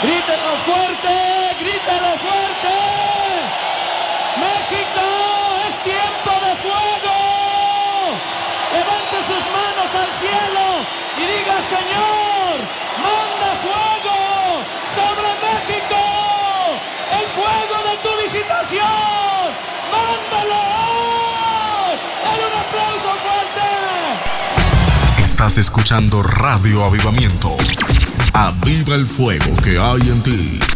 Grítelo fuerte, grítelo fuerte. México, es tiempo de fuego. Levante sus manos al cielo y diga: Señor, manda fuego sobre México. El fuego de tu visitación, mándalo hoy. Dale un aplauso fuerte. Estás escuchando Radio Avivamiento. Aviva el fuego que hay en ti.